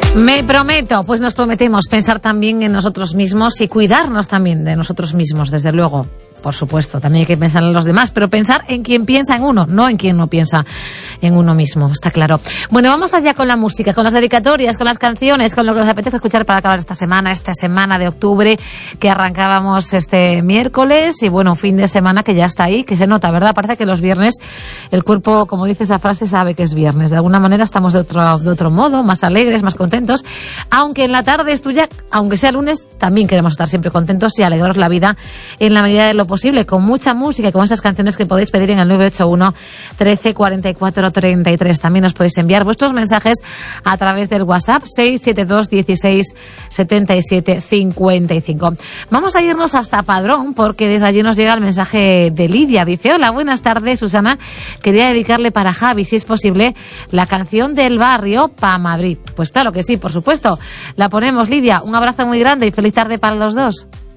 Me prometo, pues nos prometemos pensar también en nosotros mismos y cuidarnos también de nosotros mismos, desde luego. Por supuesto, también hay que pensar en los demás, pero pensar en quien piensa en uno, no en quien no piensa en uno mismo, está claro. Bueno, vamos allá con la música, con las dedicatorias, con las canciones, con lo que os apetece escuchar para acabar esta semana de octubre, que arrancábamos este miércoles, y bueno, un fin de semana que ya está ahí, que se nota, ¿verdad? Parece que los viernes el cuerpo, como dice esa frase, sabe que es viernes. De alguna manera estamos de otro modo, más alegres, más contentos, aunque en la tarde es tuya, aunque sea lunes, también queremos estar siempre contentos y alegraros la vida en la medida de lo posible, con mucha música y con esas canciones que podéis pedir en el 981 13 44 33. También os podéis enviar vuestros mensajes a través del WhatsApp 672 16 77 55. Vamos a irnos hasta Padrón, porque desde allí nos llega el mensaje de Lidia. Dice: hola, buenas tardes, Susana. Quería dedicarle para Javi, si es posible, la canción del barrio Pa' Madrid. Pues claro que sí, por supuesto. La ponemos, Lidia. Un abrazo muy grande y feliz tarde para los dos.